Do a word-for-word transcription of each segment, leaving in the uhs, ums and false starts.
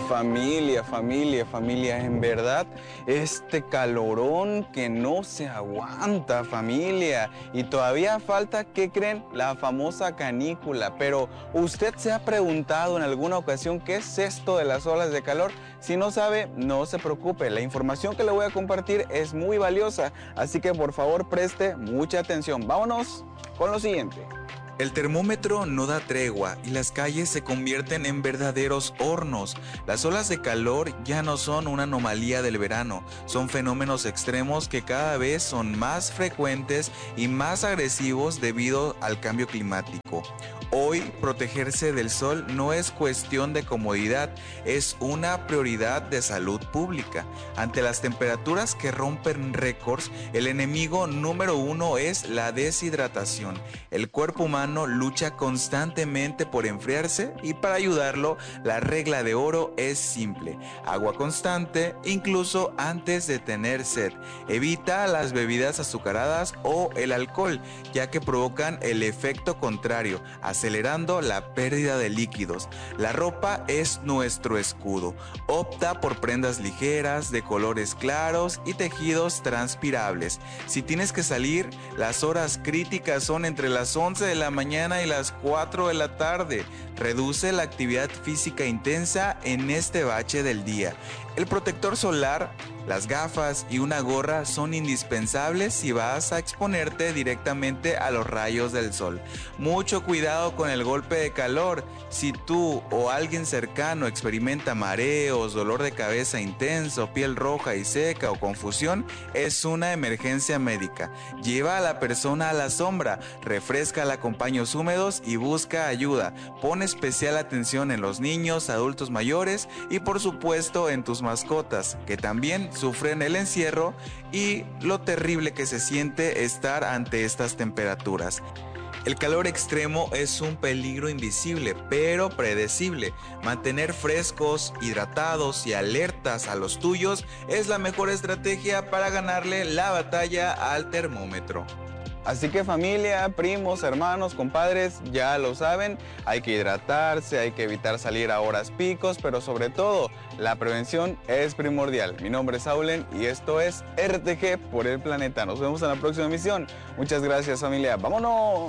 familia, familia, familia, en verdad, este calorón que no se aguanta, familia. Y todavía falta, ¿qué creen? La famosa canícula. Pero, ¿usted se ha preguntado en alguna ocasión qué es esto de las olas de calor? Si no sabe, no se preocupe. La información que le voy a compartir es muy valiosa, así que por favor preste mucha atención. Vámonos con lo siguiente. El termómetro no da tregua y las calles se convierten en verdaderos hornos. Las olas de calor ya no son una anomalía del verano, son fenómenos extremos que cada vez son más frecuentes y más agresivos debido al cambio climático. Hoy, protegerse del sol no es cuestión de comodidad, es una prioridad de salud pública. Ante las temperaturas que rompen récords, el enemigo número uno es la deshidratación. El cuerpo humano lucha constantemente por enfriarse y para ayudarlo, la regla de oro es simple: agua constante, incluso antes de tener sed. Evita las bebidas azucaradas o el alcohol, ya que provocan el efecto contrario, acelerando la pérdida de líquidos. La ropa es nuestro escudo. Opta por prendas ligeras, de colores claros y tejidos transpirables. Si tienes que salir, las horas críticas son entre las once de la mañana y las cuatro de la tarde. Reduce la actividad física intensa en este bache del día. El protector solar, las gafas y una gorra son indispensables si vas a exponerte directamente a los rayos del sol. Mucho cuidado con el golpe de calor. Si tú o alguien cercano experimenta mareos, dolor de cabeza intenso, piel roja y seca o confusión, es una emergencia médica. Lleva a la persona a la sombra, refréscala con paños húmedos y busca ayuda. Pon especial atención en los niños, adultos mayores y por supuesto en tus mascotas, que también sufren el encierro y lo terrible que se siente estar ante estas temperaturas. El calor extremo es un peligro invisible, pero predecible. Mantener frescos, hidratados y alertas a los tuyos es la mejor estrategia para ganarle la batalla al termómetro. Así que familia, primos, hermanos, compadres, ya lo saben, hay que hidratarse, hay que evitar salir a horas picos, pero sobre todo, la prevención es primordial. Mi nombre es Saulen y esto es R T G por el planeta. Nos vemos en la próxima emisión. Muchas gracias, familia. ¡Vámonos!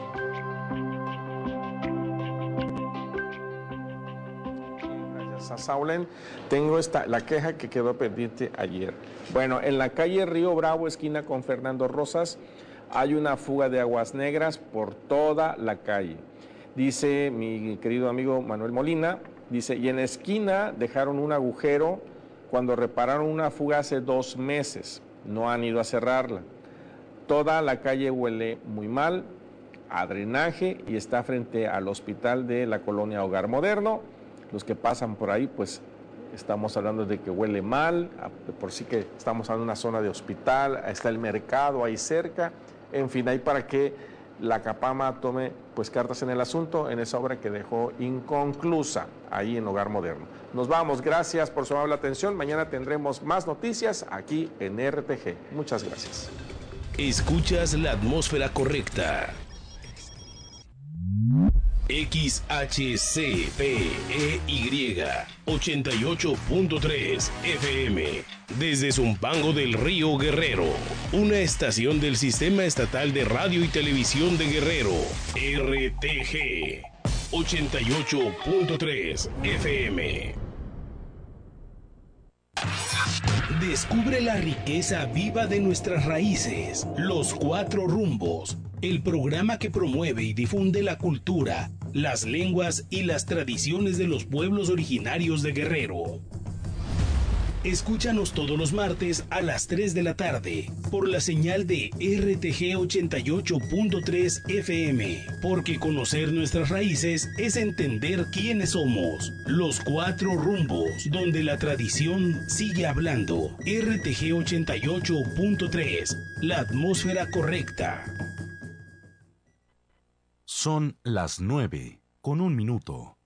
Gracias a Saulen. Tengo esta, la queja que quedó pendiente ayer. Bueno, en la calle Río Bravo, esquina con Fernando Rosas, hay una fuga de aguas negras por toda la calle. Dice mi querido amigo Manuel Molina, dice, y en la esquina dejaron un agujero cuando repararon una fuga hace dos meses. No han ido a cerrarla. Toda la calle huele muy mal, a drenaje, y está frente al hospital de la colonia Hogar Moderno. Los que pasan por ahí, pues estamos hablando de que huele mal, por sí que estamos en una zona de hospital, está el mercado ahí cerca. En fin, hay para que la Capama tome pues cartas en el asunto en esa obra que dejó inconclusa ahí en Hogar Moderno. Nos vamos, gracias por su amable atención. Mañana tendremos más noticias aquí en R T G. Muchas gracias. Escuchas la atmósfera correcta. X H C P E Y ochenta y ocho punto tres F M desde Zumpango del Río Guerrero, una estación del Sistema Estatal de Radio y Televisión de Guerrero, R T G ochenta y ocho punto tres F M. Descubre la riqueza viva de nuestras raíces. Los Cuatro Rumbos, el programa que promueve y difunde la cultura, las lenguas y las tradiciones de los pueblos originarios de Guerrero. Escúchanos todos los martes a las tres de la tarde por la señal de R T G ochenta y ocho punto tres F M, porque conocer nuestras raíces es entender quiénes somos. Los Cuatro Rumbos, donde la tradición sigue hablando. R T G ochenta y ocho punto tres, la atmósfera correcta. Son las nueve con un minuto.